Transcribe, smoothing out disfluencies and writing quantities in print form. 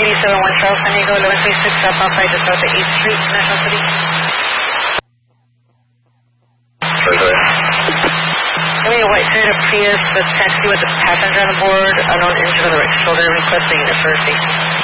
Charles, San Diego, 1136 South outside the South 8th Street, National City. Give me a white Toyota Prius with taxi with a passenger on board, unknown injured on the right shoulder, request the unit for safety.